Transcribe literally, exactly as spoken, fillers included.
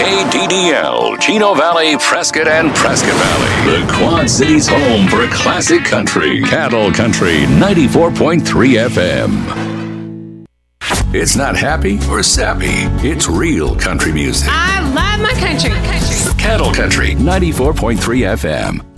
K D D L, Chino Valley, Prescott, and Prescott Valley. The Quad Cities' home for classic country. Cattle Country ninety-four point three F M. It's not happy or sappy. It's real country music. I love my country. country. Cattle Country ninety-four point three F M.